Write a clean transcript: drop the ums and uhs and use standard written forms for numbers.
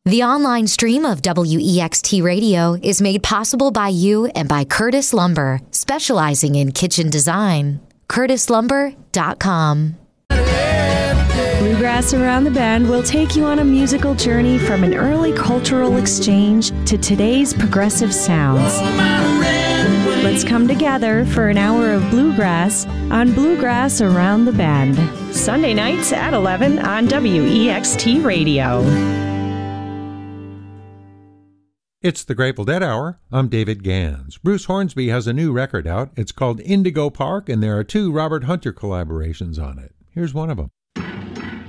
The online stream of WEXT Radio is made possible by you and by Curtis Lumber, specializing in kitchen design. CurtisLumber.com. Bluegrass Around the Bend will take you on a musical journey from an early cultural exchange to today's progressive sounds. Let's come together for an hour of bluegrass on Bluegrass Around the Bend. Sunday nights at 11 on WEXT Radio. It's the Grateful Dead Hour. I'm David Gans. Bruce Hornsby has a new record out. It's called Indigo Park, and there are 2 Robert Hunter collaborations on it. Here's one of them.